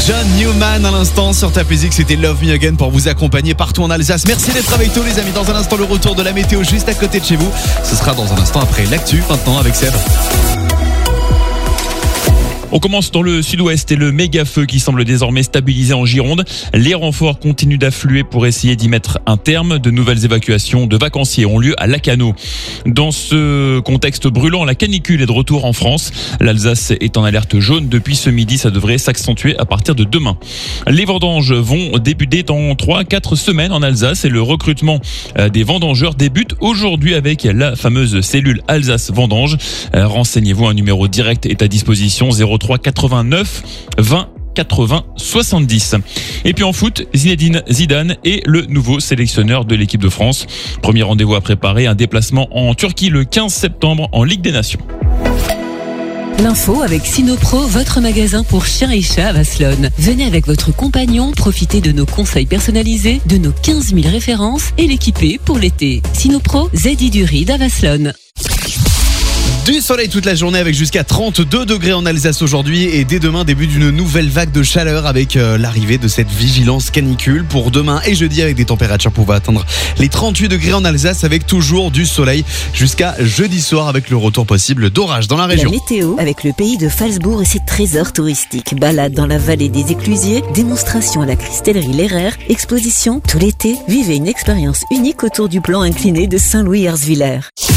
John Newman à l'instant sur Top Music, c'était Love Me Again pour vous accompagner partout en Alsace. Merci d'être avec nous les amis. Dans un instant le retour de la météo juste à côté de chez vous. Ce sera dans un instant après l'actu maintenant avec Seb. On commence dans le sud-ouest et le méga feu qui semble désormais stabilisé en Gironde. Les renforts continuent d'affluer pour essayer d'y mettre un terme. De nouvelles évacuations de vacanciers ont lieu à Lacanau. Dans ce contexte brûlant, la canicule est de retour en France. L'Alsace est en alerte jaune depuis ce midi. Ça devrait s'accentuer à partir de demain. Les vendanges vont débuter dans 3-4 semaines en Alsace et le recrutement des vendangeurs débute aujourd'hui avec la fameuse cellule Alsace Vendange. Renseignez-vous, un numéro direct est à disposition 03 89 20 80 70. Et puis en foot, Zinedine Zidane est le nouveau sélectionneur de l'équipe de France. Premier rendez-vous à préparer, un déplacement en Turquie le 15 septembre en Ligue des Nations. L'info avec Sinopro, votre magasin pour chiens et chats à Vasselonne. Venez avec votre compagnon, profitez de nos conseils personnalisés, de nos 15 000 références et l'équiper pour l'été. Sinopro, Zedi du Ride à Vasselonne. Du soleil toute la journée avec jusqu'à 32 degrés en Alsace aujourd'hui et dès demain début d'une nouvelle vague de chaleur avec l'arrivée de cette vigilance canicule pour demain et jeudi avec des températures pouvant atteindre les 38 degrés en Alsace avec toujours du soleil jusqu'à jeudi soir avec le retour possible d'orage dans la région. La météo avec le pays de Phalsbourg et ses trésors touristiques. Balade dans la vallée des Éclusiers, démonstration à la cristallerie L'Herrère, exposition tout l'été. Vivez une expérience unique autour du plan incliné de Saint-Louis-Herzviller.